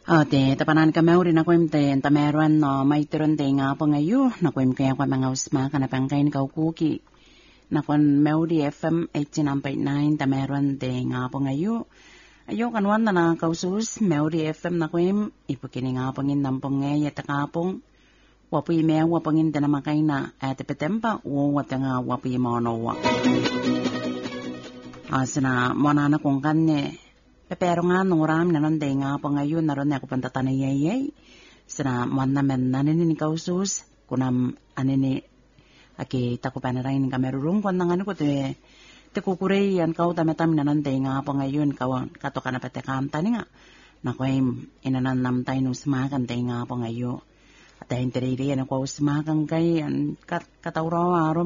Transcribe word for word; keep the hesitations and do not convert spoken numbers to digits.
Ate tapanan ka mauri na kwem te tameruan no maiteron te nga pangayo na kwem kaya kwa mga usma kana pangkain ka ukuki na kwan mauri F M eighty-nine point nine tameruan te nga pangayo ayo kanwan na na kausus mauri F M na kwem ipukini nga pangin nampong ngay yatakapong wapuy me wapangin te na makay na ate petempa wo watanga wapuy mono wa asina mona na kung kanye pero nga nung ram na nande nga pa ngayon naroon ako pantatanayayay sana man naman nanin ni kausus kunam anini aki tako panarain ka merurong kung nang ano ko te te kukurey yan kau tamatam na nande nga pa ngayon kaw kato ka na patekam tani nga nakoy inanan namtay nung smakan te nga pa ngayon at dahil tiriri yan ako smakan kay katawraw